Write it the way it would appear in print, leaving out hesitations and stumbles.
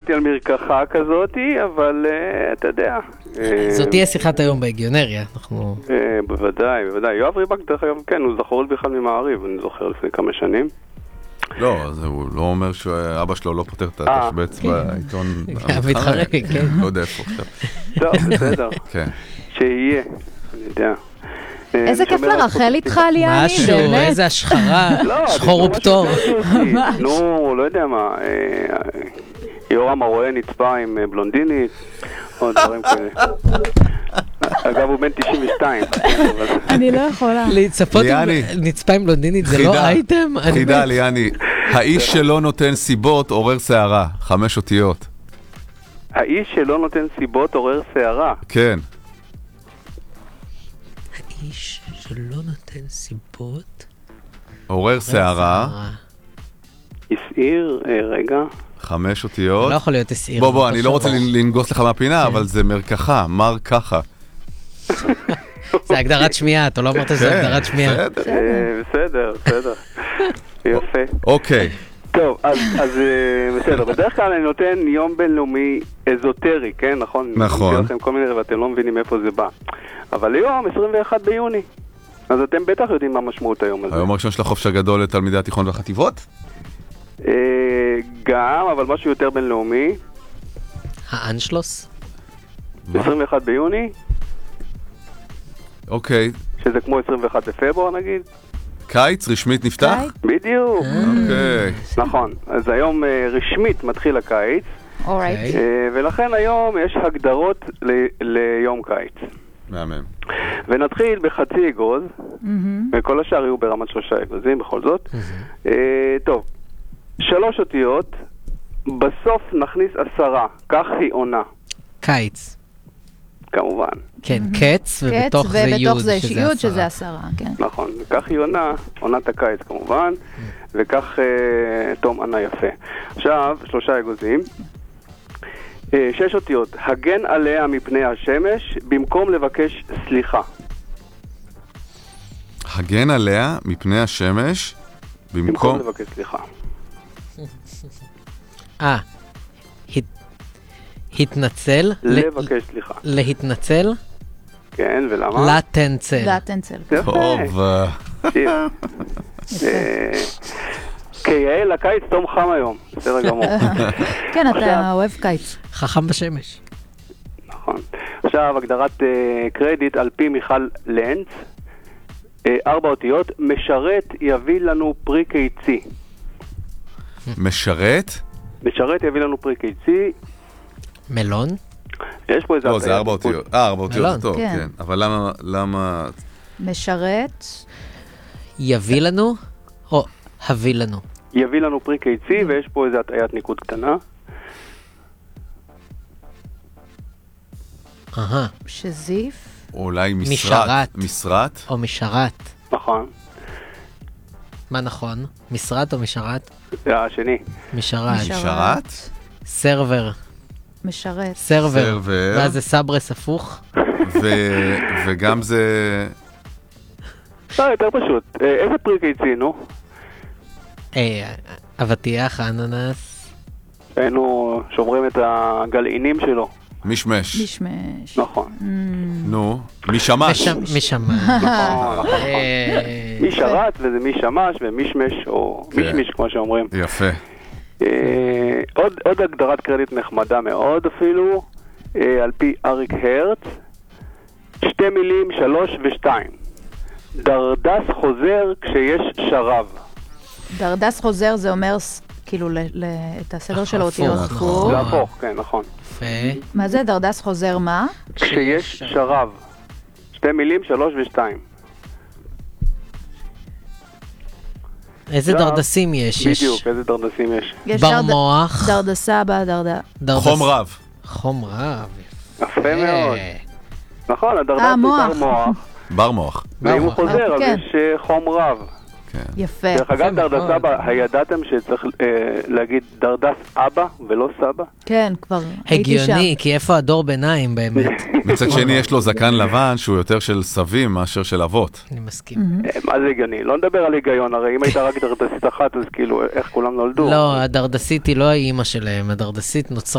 דיברתי על מרקחה כזאת, אבל אתה יודע. זאת תהיה שיחת היום בהגיונריה. בוודאי, בוודאי. יואב ריבק, דרך אגב, כן, הוא זכור בכלל ממעריב, אני זוכר לפני כמה שנים. לא, הוא לא אומר שאבא שלו לא פותר את התשבץ בעיתון. מתחרק, כן. לא יודע איפה עכשיו. טוב, בסדר. כן. שיהיה, אני יודע. איזה כיף לרחל איתך, ליאני, משהו, איזה השחרה, שחור ופטור. נו, לא יודע מה, יורם הרואה נצפה עם בלונדינית, או דברים כאלה. אגב, הוא בן 92. אני לא יכולה. להצפות נצפה עם בלונדינית זה לא אייטם? חידה, ליאני. האיש שלא נותן סיבות עורר שערה. 5 אותיות. האיש שלא נותן סיבות עורר שערה. כן. האיש שלא נותן סיבות עורר שערה. הסעיר, רגע. 5 אותיות. לא יכול להיות הסעיר. בוא, אני לא רוצה לנגוס לך מהפינה, אבל זה מרקחה, מר ככה. זה הגדרת שמיעה, אתה לא אמרת שזה הגדרת שמיעה. בסדר. יפה. אוקיי. טוב, אז בסדר. בדרך כלל אני נותן יום בינלאומי אזוטרי, כן? נכון? נכון. אני לכם כל מיני ואתם לא מבינים איפה זה בא. אבל היום, 21 ביוני. אז אתם בטח יודעים מה משמעות היום הזה. היום הראשון של החופש הגדול לתלמידי התיכון והחטיבות? גם, אבל משהו יותר בינלאומי. האנשלוס? 21 ביוני. אוקיי. שזה כמו 21 בפברואר נגיד. קיץ רשמית נפתח? בדיוק. אוקיי. נכון. אז היום רשמית מתחיל הקיץ. אורייט. ולכן היום יש הגדרות ליום קיץ. מהמם. ונתחיל בחצי אגוז, וכל השאר יהיו ברמת 3 אגוזים בכל זאת. טוב, 3 אותיות, בסוף נכניס 10, כך היא עונה. קיץ. כמובן. כן, קץ, ובתוך זה יוד, שזה 10. שזה 10, כן. נכון, כך היא עונה, עונת הקיץ כמובן, וכך תום ענה יפה. עכשיו, 3 אגוזים. 6 אותיות, הגן עליה מפני השמש, במקום לבקש סליחה. הגן עליה מפני השמש, במקום לבקש סליחה. התנצל? לבקש סליחה. להתנצל? כן, ולמה? לתנצל. טוב. כיעל, הקיץ תום חם היום, בסדר גמור. כן, אתה אוהב קיץ. חכם בשמש. נכון. עכשיו, הגדרת קרדיט על פי מיכל לנץ. 4 אותיות, משרת יביא לנו פרי קיצי. משרת? משרת יביא לנו פרי קיצי. מלון? יש פה איזה... לא, זה 4 אותיות. 4 אותיות זה טוב, כן. כן. אבל למה... משרת. יביא לנו? או הביא לנו? יביא לנו פרי קיצי, ויש פה איזה הטעיית ניקוד קטנה. שזיף. אולי משרת. משרת? או משרת. נכון. מה נכון? משרת או משרת? זה השני. משרת. משרת? סרבר. משרת. סרבר. ואז זה סברס הפוך. וגם זה... לא, יותר פשוט. איזה פרי קיצי, נו? אבטיח, אננס. היינו שומרים את הגלעינים שלו. משמש. נכון. נו, משמש. משמש. נכון. משרת וזה משמש ומשמש או משמיש כמו שאומרים. יפה. עוד הגדרת קרדיט נחמדה מאוד אפילו, על פי אריק הרץ. 2 מילים, 3 ו2. דרדס חוזר כשיש שרב. דרדס חוזר זה אומר כאילו את הסדר של האותיות. להפוך, כן, נכון. מה זה דרדס חוזר מה? כשיש שרב. 2 מילים, 3 ו2. איזה דרדסים יש? בדיוק, איזה דרדסים יש? בר מוח. דרדסה חום רב. חום רב. יפה מאוד. נכון, הדרדס זה בר מוח. בר מוח. ואם הוא חוזר, אז יש חום רב. יפה. דרך אגב, דרדס אבא, הידעתם שצריך להגיד דרדס אבא ולא סבא? כן, כבר הייתי שם. הגיוני, כי איפה הדור ביניים באמת? מצד שני יש לו זקן לבן שהוא יותר של סבים מאשר של אבות. אני מסכים. מה זה הגיוני? לא נדבר על היגיון, הרי אם הייתה רק דרדסית אחת, אז כאילו, איך כולם נולדו? לא, הדרדסית היא לא האימא שלהם, הדרדסית נוצרה.